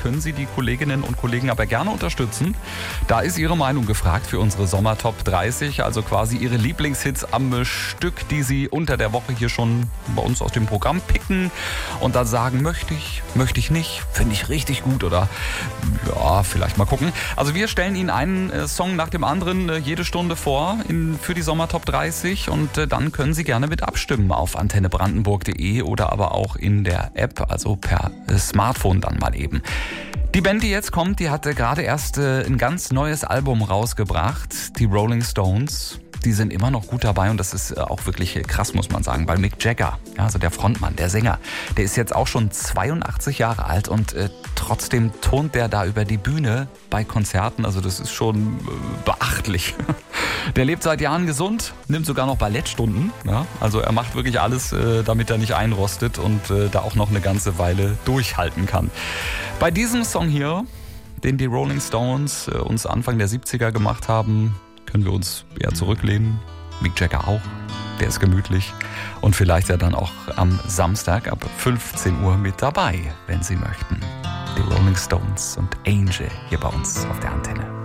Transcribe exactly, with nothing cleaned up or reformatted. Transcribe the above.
können Sie die Kolleginnen und Kollegen aber gerne unterstützen. Da ist Ihre Meinung gefragt für unsere Sommer-Top dreißig, also quasi Ihre Lieblingshits am Stück, die Sie unter der Woche hier schon bei uns aus dem Programm picken und dann sagen, möchte ich, möchte ich nicht, finde ich richtig gut oder ja, vielleicht mal gucken. Also wir stellen Ihnen einen äh, Song nach dem anderen äh, jede Stunde vor in, für die Sommer-Top dreißig und äh, dann können Sie gerne mit abstimmen auf antenne brandenburg punkt de oder aber auch in der App, also per äh, Smartphone dann mal eben. Die Band, die jetzt kommt, die hatte gerade erst äh, ein ganz neues Album rausgebracht, die Rolling Stones. Die sind immer noch gut dabei und das ist auch wirklich krass, muss man sagen, weil Mick Jagger, also der Frontmann, der Sänger, der ist jetzt auch schon zweiundachtzig Jahre alt und äh, trotzdem turnt der da über die Bühne bei Konzerten, also das ist schon äh, beachtlich. Der lebt seit Jahren gesund, nimmt sogar noch Ballettstunden, ja? Also er macht wirklich alles, äh, damit er nicht einrostet und äh, da auch noch eine ganze Weile durchhalten kann. Bei diesem Song hier, den die Rolling Stones äh, uns Anfang der siebziger gemacht haben, können wir uns eher zurücklehnen. Mick Jagger auch, der ist gemütlich und vielleicht ja dann auch am Samstag ab fünfzehn Uhr mit dabei, wenn Sie möchten. Die Rolling Stones und Angel hier bei uns auf der Antenne.